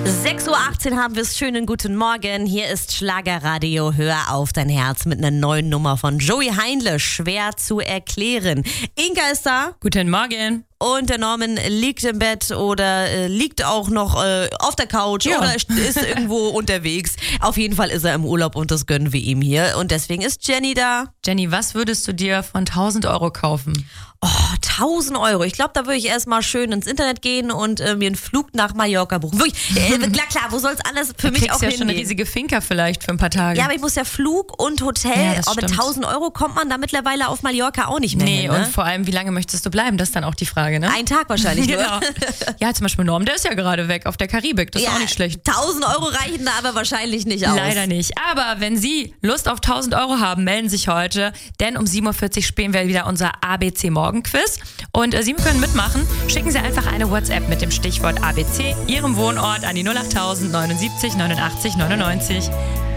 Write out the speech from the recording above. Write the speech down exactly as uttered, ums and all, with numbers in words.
sechs Uhr achtzehn haben wir es. Schönen guten Morgen. Hier ist Schlagerradio. Hör auf dein Herz mit einer neuen Nummer von Joey Heinle. Schwer zu erklären. Inka ist da. Guten Morgen. Und der Norman liegt im Bett oder äh, liegt auch noch äh, auf der Couch Ja. oder ist irgendwo unterwegs. Auf jeden Fall ist er im Urlaub und das gönnen wir ihm hier. Und deswegen ist Jenny da. Jenny, was würdest du dir von tausend Euro kaufen? Oh, tausend Euro. Ich glaube, da würde ich erstmal schön ins Internet gehen und äh, mir einen Flug nach Mallorca buchen. Wirklich, äh, klar, klar, wo soll es anders für Du mich kriegst auch ja hingehen? schon eine riesige Finca vielleicht für ein paar Tage. Ja, aber ich muss ja Flug und Hotel, Ja, das aber mit stimmt. tausend Euro kommt man da mittlerweile auf Mallorca auch nicht mehr Nee, hin, ne? und vor allem, wie lange möchtest du bleiben? Das ist dann auch die Frage, ne? Ein Tag wahrscheinlich nur. Genau. Ja, zum Beispiel Norm, der ist ja gerade weg auf der Karibik. Das ist Ja, auch nicht schlecht. tausend Euro reichen da aber wahrscheinlich nicht aus. Leider nicht. Aber wenn Sie Lust auf tausend Euro haben, melden Sie sich heute, denn um sieben Uhr vierzig spielen wir wieder unser A B C Morgenquiz. Und äh, Sie können mitmachen. Schicken Sie einfach eine WhatsApp mit dem Stichwort A B C, Ihrem Wohnort an die null acht null null neunundsiebzig neunundachtzig neunundneunzig.